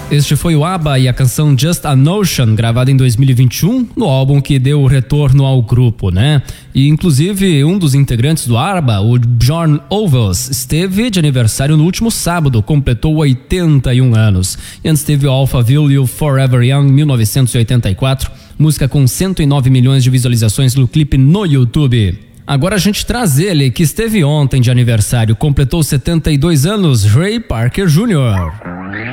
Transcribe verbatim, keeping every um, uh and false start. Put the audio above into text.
Este foi o ABBA e a canção Just a Notion, gravada em dois mil e vinte e um, no álbum que deu o retorno ao grupo, né? E inclusive um dos integrantes do ABBA, o Björn Ulvaeus, esteve de aniversário no último sábado, completou oitenta e um anos. E antes teve o Alphaville e o Forever Young, mil novecentos e oitenta e quatro, música com cento e nove milhões de visualizações no clipe no YouTube. Agora a gente traz ele, que esteve ontem de aniversário, completou setenta e dois anos, Ray Parker Júnior